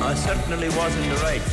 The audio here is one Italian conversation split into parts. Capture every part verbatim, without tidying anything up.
I certainly was in the right.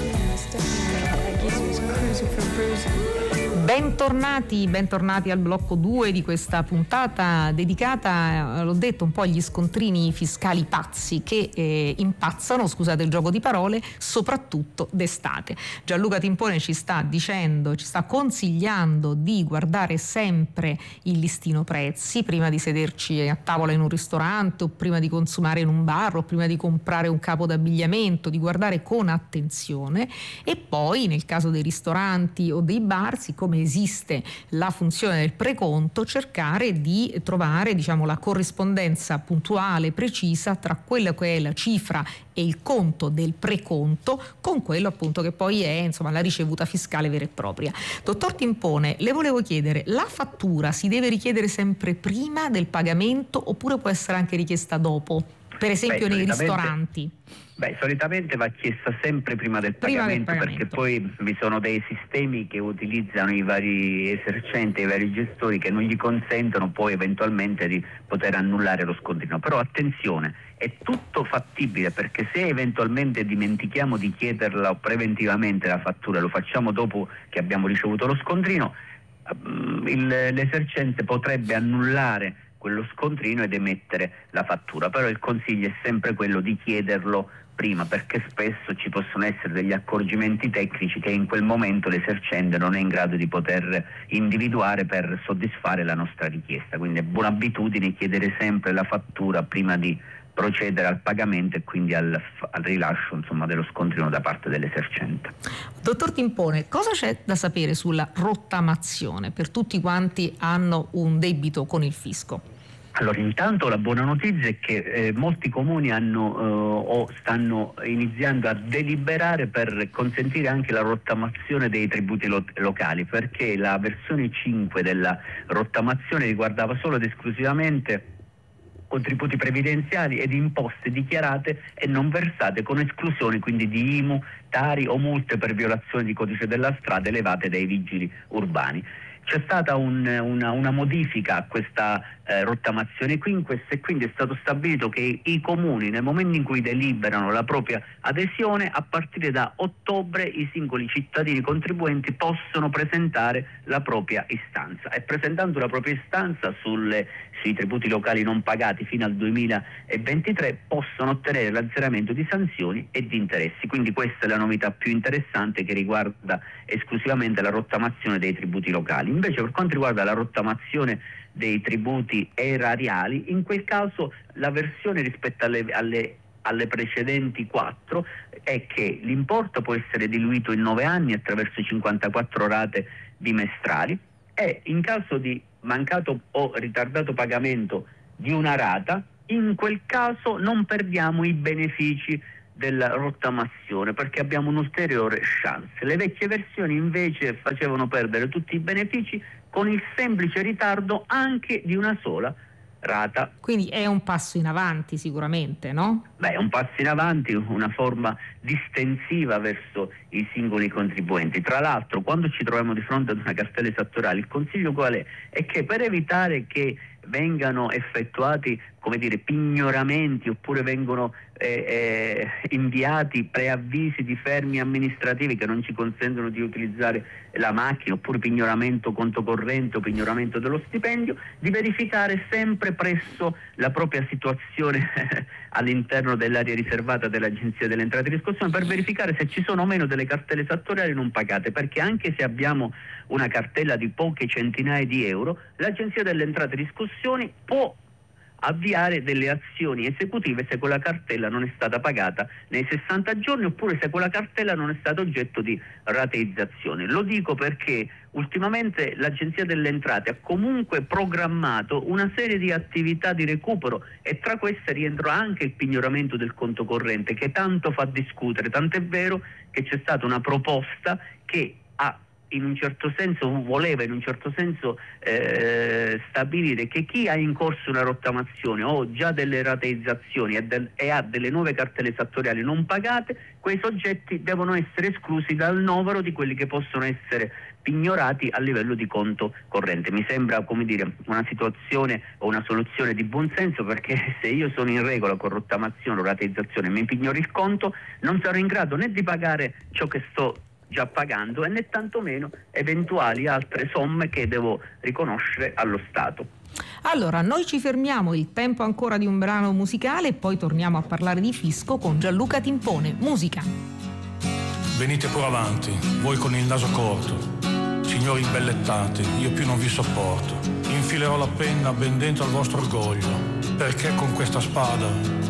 Bentornati, bentornati al blocco due di questa puntata dedicata, l'ho detto, un po' agli scontrini fiscali pazzi che eh, impazzano, scusate il gioco di parole, soprattutto d'estate. Gianluca Timpone ci sta dicendo, ci sta consigliando di guardare sempre il listino prezzi prima di sederci a tavola in un ristorante o prima di consumare in un bar o prima di comprare un capo d'abbigliamento, di guardare con attenzione. E poi nel caso dei ristoranti o dei bar, siccome esiste la funzione del preconto, cercare di trovare, diciamo, la corrispondenza puntuale, precisa tra quello che è la cifra e il conto del preconto con quello appunto che poi è, insomma, la ricevuta fiscale vera e propria. Dottor Timpone, le volevo chiedere, la fattura si deve richiedere sempre prima del pagamento oppure può essere anche richiesta dopo? Per esempio Beh, nei ristoranti? Beh, solitamente va chiesta sempre prima del prima pagamento, del pagamento, perché poi vi sono dei sistemi che utilizzano i vari esercenti, i vari gestori, che non gli consentono poi eventualmente di poter annullare lo scontrino. Però attenzione, è tutto fattibile, perché se eventualmente dimentichiamo di chiederla preventivamente la fattura, lo facciamo dopo che abbiamo ricevuto lo scontrino, il, l'esercente potrebbe annullare quello scontrino ed emettere la fattura. Però il consiglio è sempre quello di chiederlo prima, perché spesso ci possono essere degli accorgimenti tecnici che in quel momento l'esercente non è in grado di poter individuare per soddisfare la nostra richiesta. Quindi è buona abitudine chiedere sempre la fattura prima di procedere al pagamento e quindi al, al rilascio, insomma, dello scontrino da parte dell'esercente. Dottor Timpone, cosa c'è da sapere sulla rottamazione per tutti quanti hanno un debito con il fisco? Allora, intanto la buona notizia è che eh, molti comuni hanno eh, o stanno iniziando a deliberare per consentire anche la rottamazione dei tributi lo- locali, perché la versione cinque della rottamazione riguardava solo ed esclusivamente contributi previdenziali ed imposte dichiarate e non versate, con esclusioni quindi di I M U, Tari o multe per violazione di codice della strada elevate dai vigili urbani. C'è stata un, una, una modifica a questa eh, rottamazione quinquest e quindi è stato stabilito che i comuni, nel momento in cui deliberano la propria adesione, a partire da ottobre i singoli cittadini contribuenti possono presentare la propria istanza, e presentando la propria istanza sulle, sui tributi locali non pagati fino al duemilaventitré possono ottenere l'azzeramento di sanzioni e di interessi. Quindi questa è la novità più interessante, che riguarda esclusivamente la rottamazione dei tributi locali. Invece, per quanto riguarda la rottamazione dei tributi erariali, in quel caso la versione rispetto alle, alle, alle precedenti quattro è che l'importo può essere diluito in nove anni attraverso cinquantaquattro rate bimestrali, e in caso di mancato o ritardato pagamento di una rata, in quel caso non perdiamo i benefici della rottamazione, perché abbiamo un'ulteriore chance. Le vecchie versioni invece facevano perdere tutti i benefici con il semplice ritardo anche di una sola rata. Quindi è un passo in avanti sicuramente, no? Beh, è un passo in avanti, una forma distensiva verso i singoli contribuenti. Tra l'altro, quando ci troviamo di fronte ad una cartella esattoriale, il consiglio qual è? È che per evitare che vengano effettuati, come dire, pignoramenti, oppure vengono eh, eh, inviati preavvisi di fermi amministrativi che non ci consentono di utilizzare la macchina, oppure pignoramento conto corrente o pignoramento dello stipendio, di verificare sempre presso la propria situazione all'interno dell'area riservata dell'Agenzia delle Entrate e Riscossione, per verificare se ci sono o meno delle cartelle esattoriali non pagate, perché anche se abbiamo una cartella di poche centinaia di euro, l'Agenzia delle Entrate e Riscossioni può avviare delle azioni esecutive se quella cartella non è stata pagata nei sessanta giorni, oppure se quella cartella non è stata oggetto di rateizzazione. Lo dico perché ultimamente l'Agenzia delle Entrate ha comunque programmato una serie di attività di recupero, e tra queste rientra anche il pignoramento del conto corrente, che tanto fa discutere, tant'è vero che c'è stata una proposta che ha in un certo senso voleva in un certo senso eh, stabilire che chi ha in corso una rottamazione o già delle rateizzazioni e, del, e ha delle nuove cartelle esattoriali non pagate, quei soggetti devono essere esclusi dal novero di quelli che possono essere pignorati a livello di conto corrente. Mi sembra, come dire, una situazione o una soluzione di buon senso, perché se io sono in regola con rottamazione o rateizzazione e mi pignoro il conto, non sarò in grado né di pagare ciò che sto già pagando e né tantomeno eventuali altre somme che devo riconoscere allo Stato. Allora, noi ci fermiamo, il tempo ancora di un brano musicale e poi torniamo a parlare di fisco con Gianluca Timpone. Musica. Venite pure avanti, voi con il naso corto, signori imbellettati, io più non vi sopporto. Infilerò la penna ben dentro al vostro orgoglio, perché con questa spada